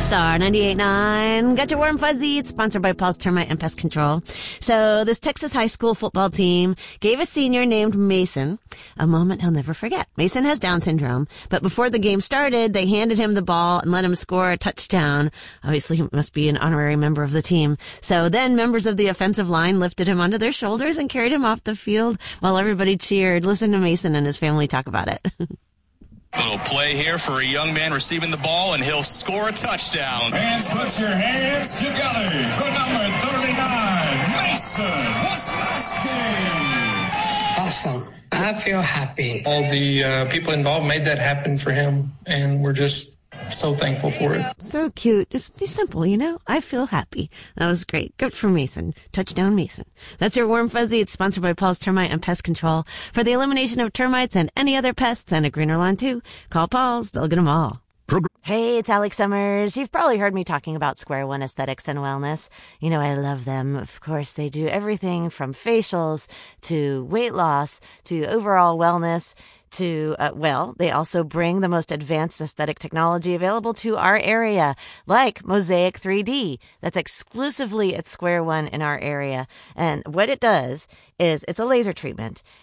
Star 98.9. Got your warm fuzzy. It's sponsored by Paul's Termite and Pest Control. So this Texas high school football team gave a senior named Mason a moment he'll never forget. Mason has Down syndrome, but before the game started, they handed him the ball and let him score a touchdown. Obviously, he must be an honorary member of the team. So then members of the offensive line lifted him onto their shoulders and carried him off the field while everybody cheered. Listen to Mason and his family talk about it. Little play here for a young man receiving the ball, and he'll score a touchdown. Fans, put your hands together for number 39, Mason Wisniewski. Awesome. I feel happy. All the people involved made that happen for him, and we're just so thankful for it. So cute. Just simple, you know? I feel happy. That was great. Good for Mason. Touchdown Mason. That's your Warm Fuzzy. It's sponsored by Paul's Termite and Pest Control. For the elimination of termites and any other pests and a greener lawn too, call Paul's. They'll get them all. Hey, it's Alex Summers. You've probably heard me talking about Square One Aesthetics and Wellness. You know, I love them. Of course, they do everything from facials to weight loss to overall wellness to, they also bring the most advanced aesthetic technology available to our area, like Mosaic 3D. That's exclusively at Square One in our area. And what it does is it's a laser treatment.